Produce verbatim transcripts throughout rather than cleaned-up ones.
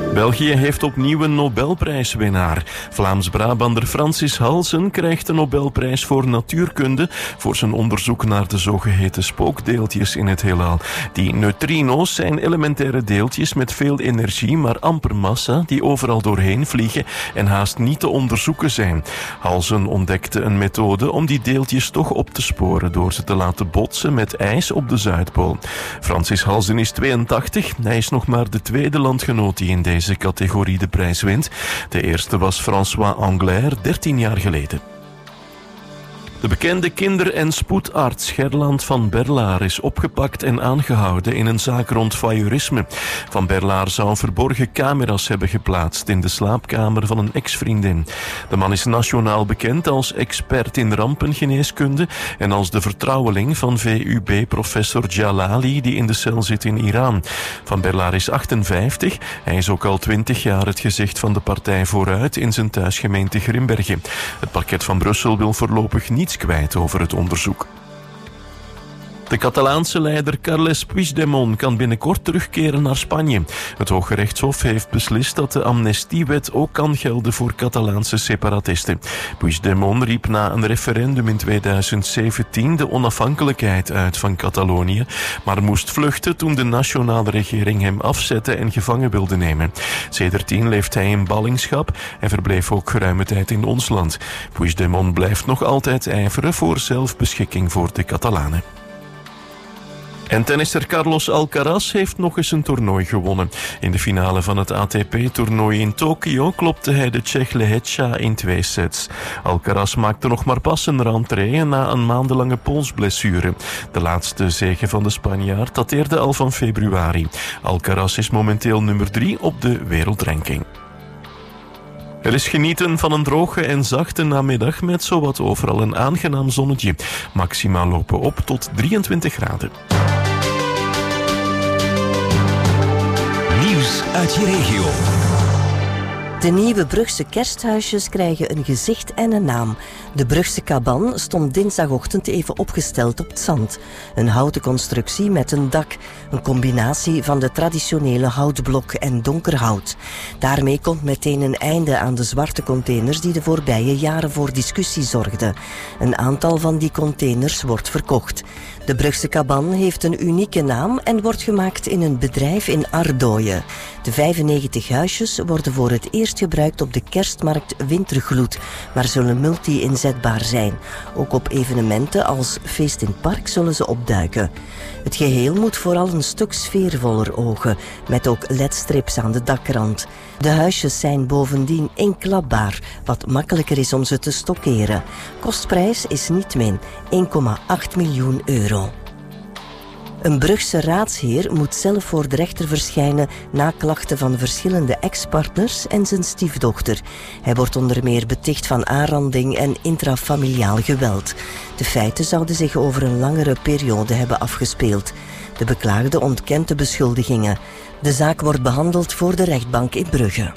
België heeft opnieuw een Nobelprijswinnaar. Vlaams-Brabander Francis Halsen krijgt de Nobelprijs voor natuurkunde voor zijn onderzoek naar de zogeheten spookdeeltjes in het heelal. Die neutrino's zijn elementaire deeltjes met veel energie, maar amper massa, die overal doorheen vliegen en haast niet te onderzoeken zijn. Halsen ontdekte een methode om die deeltjes toch op te sporen door ze te laten botsen met ijs op de Zuidpool. Francis Halsen is tweeëntachtig. Hij is nog maar de tweede landgenoot die in deze deze categorie de prijs wint. De eerste was François Anglaire, dertien jaar geleden. De bekende kinder- en spoedarts Gerland van Berlaar is opgepakt en aangehouden in een zaak rond voyeurisme. Van Berlaar zou verborgen camera's hebben geplaatst in de slaapkamer van een ex-vriendin. De man is nationaal bekend als expert in rampengeneeskunde en als de vertrouweling van V U B-professor Jalali die in de cel zit in Iran. Van Berlaar is achtenvijftig. Hij is ook al twintig jaar het gezicht van de partij Vooruit in zijn thuisgemeente Grimbergen. Het parket van Brussel wil voorlopig niet kwijt over het onderzoek. De Catalaanse leider Carles Puigdemont kan binnenkort terugkeren naar Spanje. Het Hoge Rechtshof heeft beslist dat de amnestiewet ook kan gelden voor Catalaanse separatisten. Puigdemont riep na een referendum in tweeduizend zeventien de onafhankelijkheid uit van Catalonië, maar moest vluchten toen de nationale regering hem afzette en gevangen wilde nemen. Sedertdien leeft hij in ballingschap en verbleef ook geruime tijd in ons land. Puigdemont blijft nog altijd ijveren voor zelfbeschikking voor de Catalanen. En tennisser Carlos Alcaraz heeft nog eens een toernooi gewonnen. In de finale van het A T P-toernooi in Tokio klopte hij de Tsjech Lehecka in twee sets. Alcaraz maakte nog maar pas een rentrée na een maandenlange polsblessure. De laatste zege van de Spanjaard dateerde al van februari. Alcaraz is momenteel nummer drie op de wereldranking. Er is genieten van een droge en zachte namiddag met zowat overal een aangenaam zonnetje. Maxima lopen op tot drieëntwintig graden. Nieuws uit je regio. De nieuwe Brugse kersthuisjes krijgen een gezicht en een naam. De Brugse Kaban stond dinsdagochtend even opgesteld op het zand. Een houten constructie met een dak. Een combinatie van de traditionele houtblok en donkerhout. Daarmee komt meteen een einde aan de zwarte containers die de voorbije jaren voor discussie zorgden. Een aantal van die containers wordt verkocht. De Brugse Kaban heeft een unieke naam en wordt gemaakt in een bedrijf in Ardooien. De vijfennegentig huisjes worden voor het eerst gebruikt op de kerstmarkt Wintergloed, maar zullen multi-inzetbaar zijn. Ook op evenementen als Feest in het Park zullen ze opduiken. Het geheel moet vooral een stuk sfeervoller ogen, met ook ledstrips aan de dakrand. De huisjes zijn bovendien inklapbaar, wat makkelijker is om ze te stockeren. Kostprijs is niet min, één komma acht miljoen euro. Een Brugse raadsheer moet zelf voor de rechter verschijnen na klachten van verschillende ex-partners en zijn stiefdochter. Hij wordt onder meer beticht van aanranding en intrafamiliaal geweld. De feiten zouden zich over een langere periode hebben afgespeeld. De beklaagde ontkent de beschuldigingen. De zaak wordt behandeld voor de rechtbank in Brugge.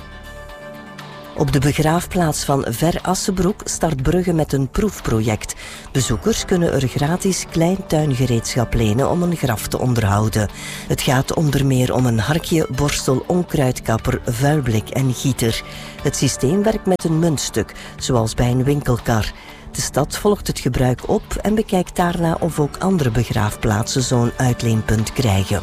Op de begraafplaats van Ver Assebroek start Brugge met een proefproject. Bezoekers kunnen er gratis klein tuingereedschap lenen om een graf te onderhouden. Het gaat onder meer om een harkje, borstel, onkruidkapper, vuilblik en gieter. Het systeem werkt met een muntstuk, zoals bij een winkelkar. De stad volgt het gebruik op en bekijkt daarna of ook andere begraafplaatsen zo'n uitleenpunt krijgen.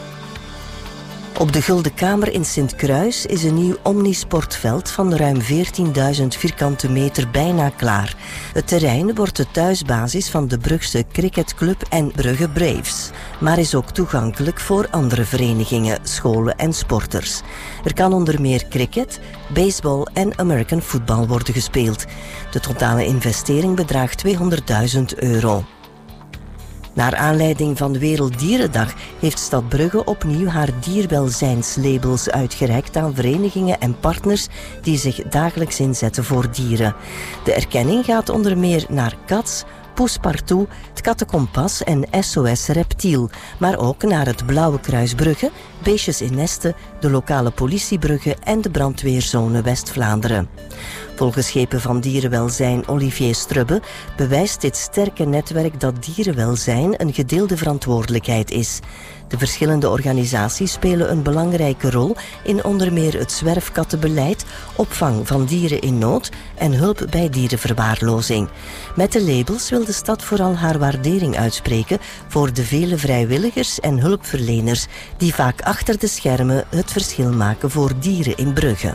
Op de Gulden Kamer in Sint-Kruis is een nieuw omnisportveld van ruim veertienduizend vierkante meter bijna klaar. Het terrein wordt de thuisbasis van de Brugse cricketclub en Brugge Braves, maar is ook toegankelijk voor andere verenigingen, scholen en sporters. Er kan onder meer cricket, baseball en American football worden gespeeld. De totale investering bedraagt tweehonderdduizend euro. Naar aanleiding van de Werelddierendag heeft Stad Brugge opnieuw haar dierwelzijnslabels uitgereikt aan verenigingen en partners die zich dagelijks inzetten voor dieren. De erkenning gaat onder meer naar Cats, Poespartout, het Kattenkompas en S O S Reptiel, maar ook naar het Blauwe Kruis Brugge Beestjes in Nesten, de lokale politiebruggen en de brandweerzone West-Vlaanderen. Volgens schepen van dierenwelzijn Olivier Strubbe bewijst dit sterke netwerk dat dierenwelzijn een gedeelde verantwoordelijkheid is. De verschillende organisaties spelen een belangrijke rol in onder meer het zwerfkattenbeleid, opvang van dieren in nood en hulp bij dierenverwaarlozing. Met de labels wil de stad vooral haar waardering uitspreken voor de vele vrijwilligers en hulpverleners die vaak achter de schermen het verschil maken voor dieren in Brugge.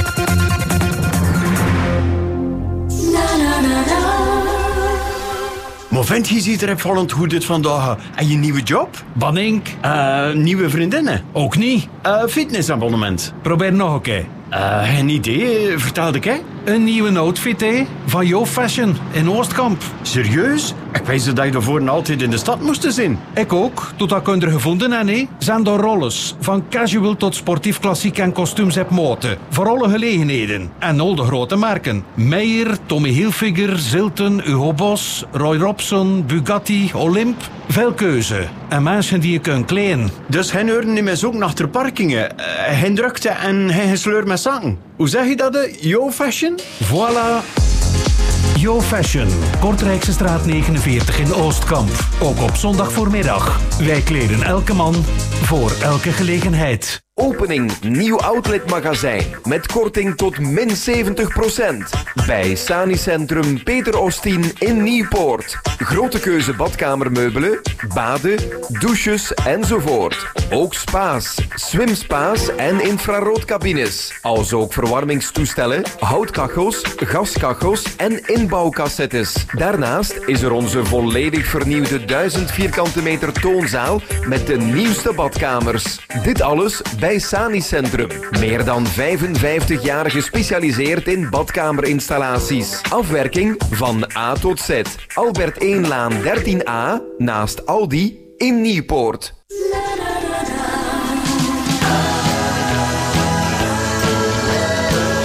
Maar vent, je ziet er opvallend goed uit vandaag. En je nieuwe job? Banink? Uh, nieuwe vriendinnen? Ook niet. Uh, fitnessabonnement? Probeer nog een keer. Uh, geen idee, vertel ik hè? Een nieuwe outfit, hè? Van Yo Fashion in Oostkamp. Serieus? Ik wist dat je daarvoor altijd in de stad moest zijn. Ik ook, totdat ik er gevonden heb, hè? Zijn er rolles. Van casual tot sportief klassiek en kostuums heb moten. Voor alle gelegenheden. En al de grote merken. Meijer, Tommy Hilfiger, Zilton, Hugo Boss, Roy Robson, Bugatti, Olymp. Veel keuze. En mensen die je kunt kleden. Dus hen horen niet meer zoeken naar de parkingen. Uh, geen drukte en geen gesleur met zaken. Hoe zeg je dat? Uh? Yo Fashion? Voilà. Yo Fashion, Kortrijkse straat negenenveertig in Oostkamp. Ook op zondag voormiddag. Wij kleden elke man voor elke gelegenheid. Opening nieuw outletmagazijn met korting tot min zeventig procent. Bij Sani Centrum Peter Ostien in Nieuwpoort. Grote keuze badkamermeubelen, baden, douches enzovoort. Ook spa's, swimspa's en infraroodcabines. Als ook verwarmingstoestellen, houtkachels, gaskachels en inbouwcassettes. Daarnaast is er onze volledig vernieuwde duizend vierkante meter toonzaal met de nieuwste badkamers. Dit alles bij Sani Centrum. Meer dan vijfenvijftig jaar gespecialiseerd in badkamerinstallaties. Afwerking van A tot Z. Albert Eenlaan dertien A naast Aldi in Nieuwpoort.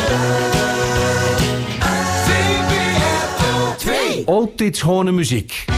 Altijd schone muziek.